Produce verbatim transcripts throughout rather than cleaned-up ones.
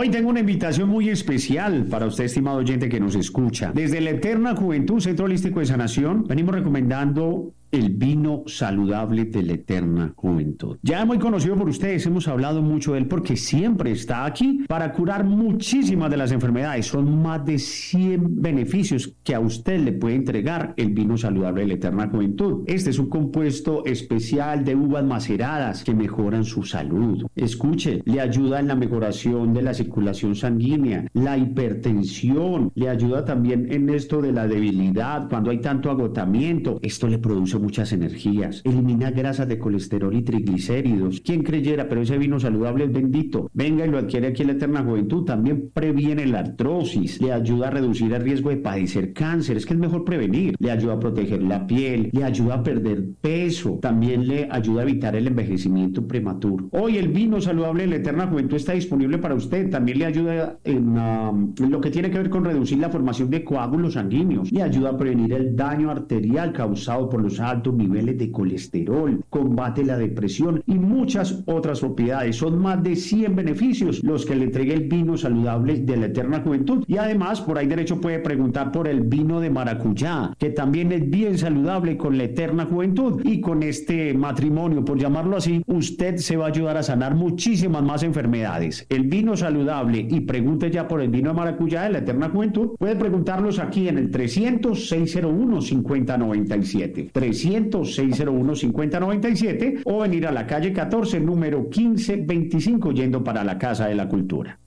Hoy tengo una invitación muy especial para usted, estimado oyente que nos escucha. Desde la Eterna Juventud, Centro Holístico de Sanación, venimos recomendando el vino saludable de la Eterna Juventud. Ya es muy conocido por ustedes, hemos hablado mucho de él porque siempre está aquí para curar muchísimas de las enfermedades. Son más de cien beneficios que a usted le puede entregar el vino saludable de la Eterna Juventud. Este es un compuesto especial de uvas maceradas que mejoran su salud. Escuche, le ayuda en la mejoración de la circulación sanguínea, la hipertensión, le ayuda también en esto de la debilidad, cuando hay tanto agotamiento. Esto le produce muchas energías, elimina grasas de colesterol y triglicéridos. ¿Quién creyera? Pero ese vino saludable es bendito. Venga y lo adquiere aquí en la Eterna Juventud. También previene la artrosis, le ayuda a reducir el riesgo de padecer cáncer. Es que es mejor prevenir. Le ayuda a proteger la piel, le ayuda a perder peso, también le ayuda a evitar el envejecimiento prematuro. Hoy el vino saludable de la Eterna Juventud está disponible para usted. También le ayuda en, um, en lo que tiene que ver con reducir la formación de coágulos sanguíneos. Le ayuda a prevenir el daño arterial causado por los altos niveles de colesterol, combate la depresión y muchas otras propiedades. Son más de cien beneficios los que le entrega el vino saludable de la Eterna Juventud. Y además, por ahí derecho puede preguntar por el vino de maracuyá, que también es bien saludable con la Eterna Juventud. Y con este matrimonio, por llamarlo así, usted se va a ayudar a sanar muchísimas más enfermedades. El vino saludable, y pregunte ya por el vino de maracuyá de la Eterna Juventud, puede preguntarlos aquí en el trescientos, seiscientos uno, cincuenta noventa y siete. trescientos, seiscientos uno, cincuenta noventa y siete o venir a la calle catorce, número quince veinticinco, yendo para la Casa de la Cultura.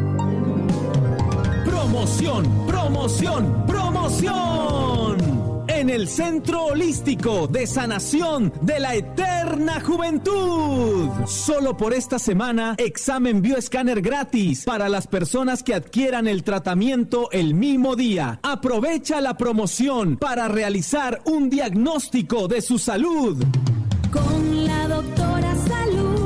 Promoción, promoción, promoción. En el Centro Holístico de Sanación de la Eterna Juventud. Solo por esta semana, examen bioescáner gratis para las personas que adquieran el tratamiento el mismo día. Aprovecha la promoción para realizar un diagnóstico de su salud. Con la doctora Salud.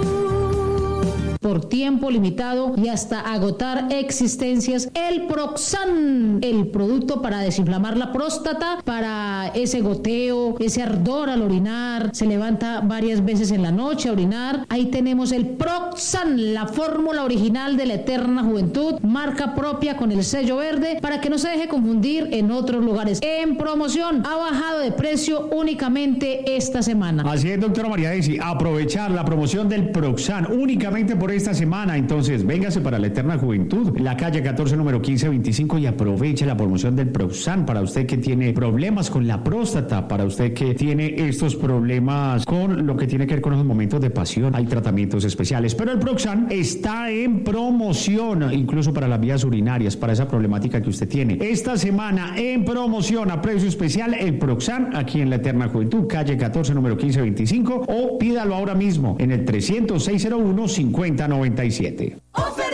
Por tiempo limitado y hasta agotar existencias, el Proxan, el producto para desinflamar la próstata, para ese goteo, ese ardor al orinar, se levanta varias veces en la noche a orinar. Ahí tenemos el Proxan, la fórmula original de la Eterna Juventud, marca propia con el sello verde, para que no se deje confundir en otros lugares. En promoción, ha bajado de precio únicamente esta semana. Así es, doctora María Daisy, aprovechar la promoción del Proxan únicamente por esta semana. Entonces, véngase para la Eterna Juventud, la calle catorce, número quince veinticinco, y aproveche la promoción del Proxan para usted que tiene problemas con la próstata, para usted que tiene estos problemas con lo que tiene que ver con los momentos de pasión. Hay tratamientos especiales, pero el Proxan está en promoción, incluso para las vías urinarias, para esa problemática que usted tiene. Esta semana en promoción a precio especial el Proxan aquí en la Eterna Juventud, calle catorce, número quince veinticinco, o pídalo ahora mismo en el trescientos, seiscientos uno, cincuenta noventa y siete.